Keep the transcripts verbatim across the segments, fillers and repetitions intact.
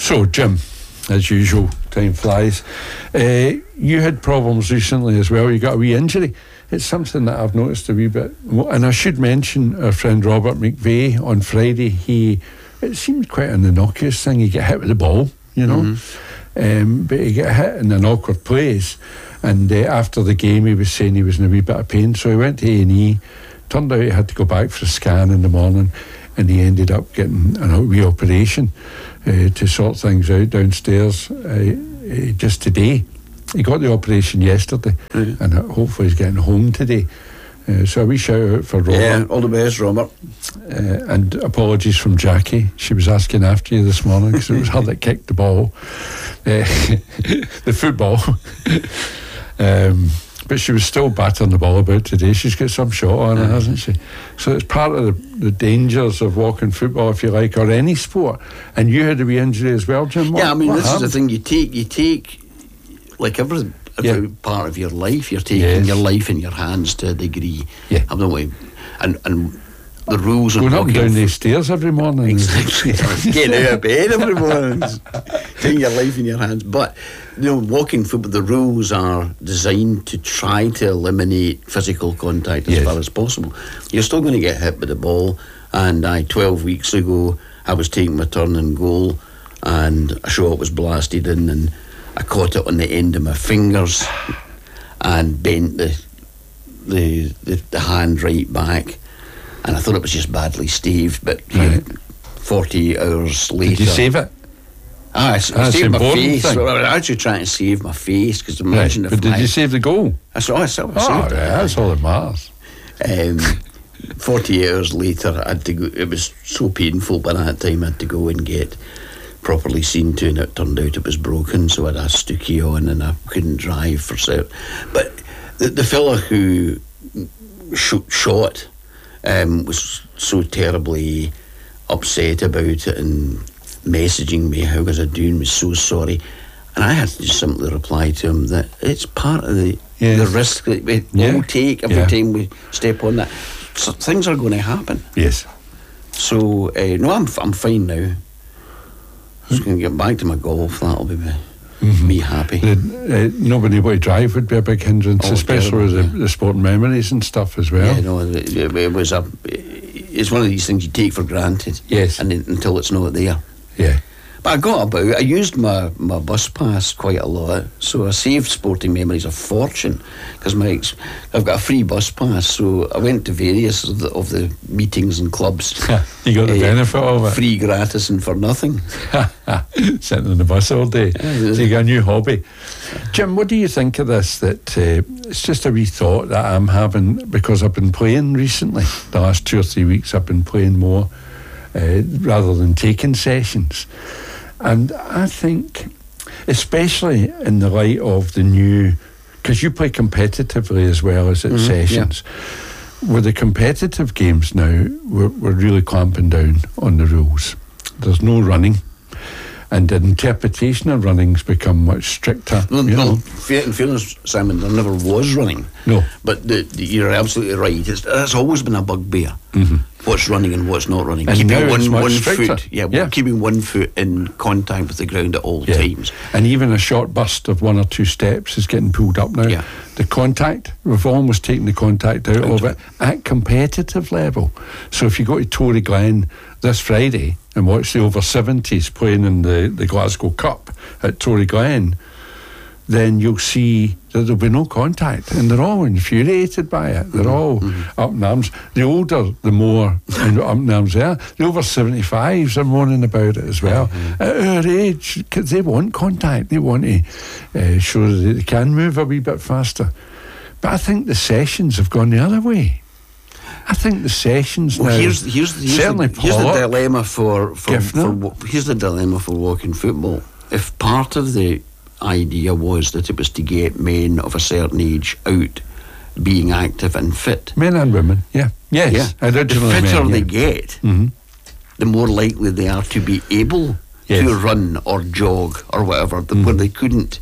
So, Jim, as usual, time flies. Uh, you had problems recently as well. You got a wee injury. It's something that I've noticed a wee bit. And I should mention our friend Robert McVeigh on Friday. He, it seemed quite an innocuous thing. He got hit with the ball, you know. Mm-hmm. Um, but he got hit in an awkward place. And uh, after the game, he was saying he was in a wee bit of pain. So he went to A and E. Turned out he had to go back for a scan in the morning. And he ended up getting a wee operation uh, to sort things out downstairs uh, uh, just today. He got the operation yesterday, mm-hmm. and hopefully he's getting home today. Uh, so a wee shout out for Robert. Yeah, all the best, Robert. Uh, and apologies from Jackie. She was asking after you this morning because it was her that kicked the ball, uh, the football. um, but she was still battering the ball about today. She's got some shot on her, hasn't she? So it's part of the, the dangers of walking football, if you like, or any sport. And you had a wee injury as well, Jim. What, yeah, I mean, this happened? is the thing. You take, you take, like every every yeah. part of your life, you're taking yes. your life in your hands to a degree. Yeah. I'm not way, and and the rules of going up and down f- these stairs every morning. Exactly. Getting out of bed every morning, taking your life in your hands. But you know, walking football, the rules are designed to try to eliminate physical contact as yes. far as possible. You're still going to get hit with the ball. And I, twelve weeks ago, I was taking my turn in goal, and a shot was blasted in, and I caught it on the end of my fingers and bent the the the, the hand right back. And I thought it was just badly staved, but right. forty hours later... Did you save it? Ah, I, I That's saved my face. face. Well, I was actually trying to save my face, because imagine right. if But did my, you save the goal? I saw, I saw, I oh, saved yeah, it. that's all that matters. Um, forty hours later, I had to go, it was so painful by that time, I had to go and get properly seen to, and it turned out it was broken, so I had a stookie on and I couldn't drive for certain. But the, the fella who sh- shot um, was so terribly upset about it and messaging me, how was I doing, was so sorry. And I had to just simply reply to him that it's part of the yes. the risk that we yeah. all take every yeah. time we step on that. So things are going to happen. Yes. So uh, no, I'm I'm fine now. Just going to get back to my golf. That'll be me, mm-hmm. me happy. The, uh, not being able to drive would be a big hindrance, oh, especially terrible, with the, yeah. the sporting memories and stuff as well. Yeah, no, it, it was a. It's one of these things you take for granted. Yes. And until it's not there. Yeah. But I got about, I used my, my bus pass quite a lot, so I saved sporting memories a fortune, because my ex, I've got a free bus pass, so I went to various of the, of the meetings and clubs. You got the uh, benefit of it. Free, gratis and for nothing. Sitting on the bus all day. Yeah, so you got a new hobby. Jim, what do you think of this? That uh, it's just a wee thought that I'm having, because I've been playing recently. The last two or three weeks I've been playing more uh, rather than taking sessions. And I think, especially in the light of the new, because you play competitively as well as at mm-hmm, sessions, yeah. with the competitive games now, we're, we're really clamping down on the rules. There's no running, and the interpretation of running's become much stricter. No, you no, know. in fairness, Simon, there never was running. No. But the, the, you're absolutely right. It's, it's always been a bugbear. Mm-hmm. What's running and what's not running. And keeping now one, it's much one stricter. foot, yeah, yeah, keeping one foot in contact with the ground at all yeah. times. And even a short burst of one or two steps is getting pulled up now. Yeah. The contact, we've almost taken the contact out of it at competitive level. So if you go to Tory Glen this Friday and watch the over seventies playing in the, the Glasgow Cup at Tory Glen, then you'll see that there'll be no contact, and they're all infuriated by it. They're all mm-hmm. up in arms. The older, the more up in arms they are. The over seventy-fives are moaning about it as well. Mm-hmm. At our age, because they want contact, they want to uh, show that they can move a wee bit faster. But I think the sessions have gone the other way. I think the sessions well, now. Here's, here's, here's, certainly the, here's the dilemma for, for, for, for here's the dilemma for walking football. If part of the idea was that it was to get men of a certain age out being active and fit, men and women, yeah, yes, yeah. originally the fitter men, they yeah. get, mm-hmm. the more likely they are to be able yes. to run or jog or whatever, mm-hmm. where they couldn't.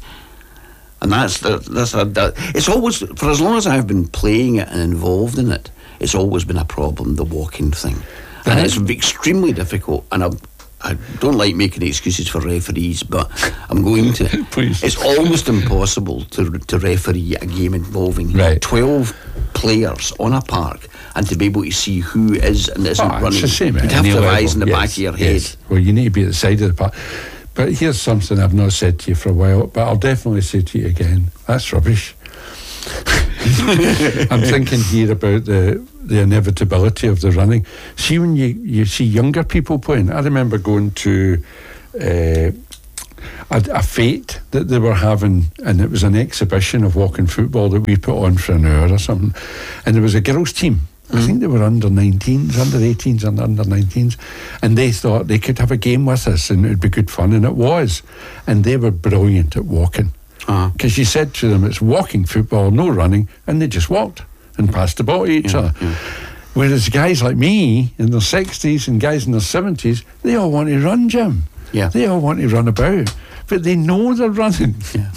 And that's the, that's a, that, it's always, for as long as I've been playing it and involved in it, it's always been a problem, the walking thing. And it's extremely difficult, and I, I don't like making excuses for referees, but I'm going to. Please. It's almost impossible to to referee a game involving right. twelve players on a park and to be able to see who is and isn't oh, running. It's the same. You'd have to have eyes in the yes, back of your head. Yes. Well, you need to be at the side of the park. But here's something I've not said to you for a while, but I'll definitely say to you again. That's rubbish. I'm thinking here about the the inevitability of the running. See, when you, you see younger people playing, I remember going to uh, a, a fete that they were having, and it was an exhibition of walking football that we put on for an hour or something, and there was a girls' team. I think they were under nineteens, under eighteens and under nineteens, and they thought they could have a game with us and it would be good fun, and it was. And they were brilliant at walking. Because uh-huh. you said to them, it's walking football, no running, and they just walked and passed the ball to each yeah, other. Yeah. Whereas guys like me in their sixties and guys in their seventies, they all want to run, Jim. Yeah. They all want to run about, but they know they're running. Yeah.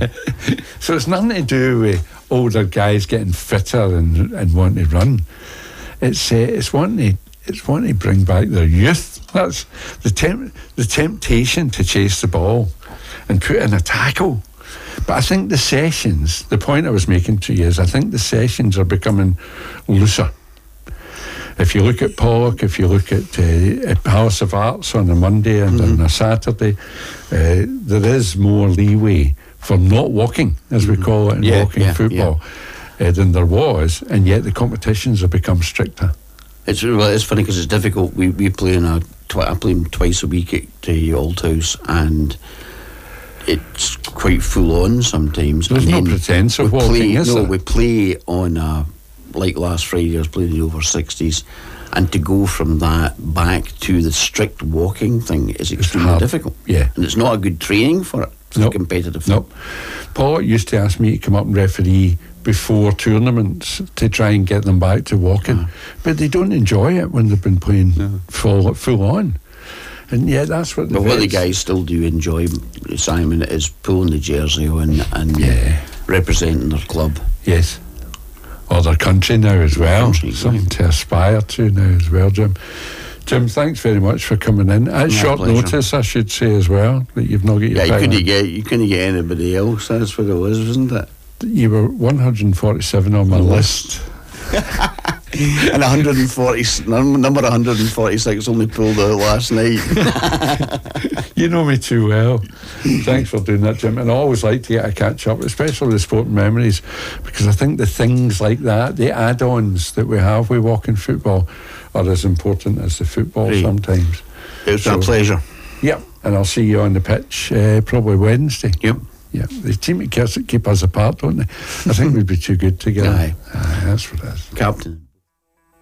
So it's nothing to do with older guys getting fitter and, and wanting to run. It's uh, it's wanting to it's wanting to bring back their youth. That's the temp- the temptation to chase the ball and put in a tackle. But I think the sessions, the point I was making to you is I think the sessions are becoming looser. If you look at Pollock, if you look at, uh, at Palace of Arts on a Monday and mm-hmm. on a Saturday, uh, there is more leeway for not walking, as mm-hmm. we call it in yeah, walking yeah, football, yeah. Uh, than there was, and yet the competitions have become stricter. It's well, it's funny because it's difficult. We we play in a tw- I play them twice a week at the Old House, and it's quite full on sometimes. There's and no pretense of we walking, play, is no, there? we play on a, like last Friday I was playing the over sixties, and to go from that back to the strict walking thing is extremely hard. difficult. Yeah. And it's not a good training for it. It's nope. competitive. Nope. Paul used to ask me to come up and referee before tournaments to try and get them back to walking. Uh. But they don't enjoy it when they've been playing no. full full on. And yeah, that's what the But what the guys still do enjoy, Simon, is pulling the jersey on and yeah. representing their club. Yes. Or their country now as well. Country, Something yeah. to aspire to now as well, Jim. Jim, thanks very much for coming in. At My short pleasure. notice, I should say as well, that you've not got your Yeah, you couldn't, get, you couldn't get anybody else. That's what it was, wasn't it? You were one hundred forty-seven on my list. And one hundred forty, number one hundred forty-six only pulled out last night. You know me too well. Thanks for doing that, Jim. And I always like to get a catch up, especially the sport memories, because I think the things like that, the add-ons that we have with walking football, are as important as the football right. sometimes. It's so, a pleasure. Yep. And I'll see you on the pitch uh, probably Wednesday. Yep. Yeah, they seem to keep us apart, don't they? I think we'd be too good together. Aye. Aye, that's what it is. Captain.